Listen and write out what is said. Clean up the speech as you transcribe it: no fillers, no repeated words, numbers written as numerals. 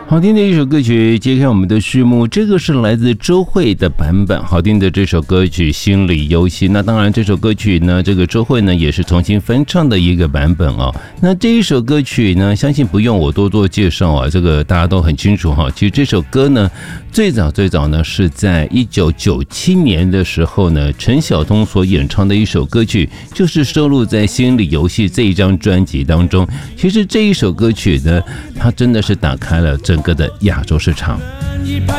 好听的一首歌曲揭开我们的序幕，这个是来自周蕙的版本。好听的这首歌曲《心理游戏》，那当然这首歌曲呢，这个周蕙呢也是重新翻唱的一个版本哦。那这一首歌曲呢，相信不用我多做介绍啊，这个大家都很清楚哈。其实这首歌呢，最早呢是在1997年的时候呢，陈晓东所演唱的一首歌曲，就是收录在《心理游戏》这一张专辑当中。其实这一首歌曲呢，它真的是打开了整个的亚洲市场。